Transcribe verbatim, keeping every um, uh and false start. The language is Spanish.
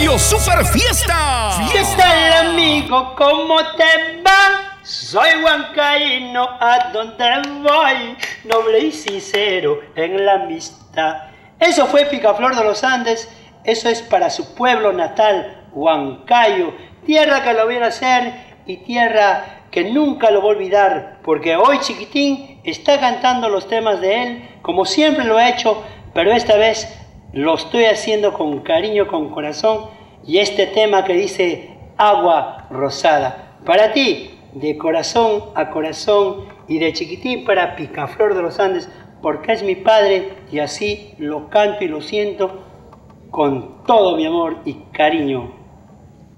Radio Super Fiesta. ¿Qué tal, amigo? ¿Cómo te va? Soy huancaíno, ¿a dónde voy? Noble y sincero en la amistad. Eso fue Picaflor de los Andes. Eso es para su pueblo natal, Huancayo. Tierra que lo viera hacer y tierra que nunca lo va a olvidar. Porque hoy Chiquitín está cantando los temas de él, como siempre lo ha hecho, pero esta vez lo estoy haciendo con cariño, con corazón. Y este tema que dice Agua Rosada, para ti, de corazón a corazón y de Chiquitín para Picaflor de los Andes, porque es mi padre y así lo canto y lo siento con todo mi amor y cariño.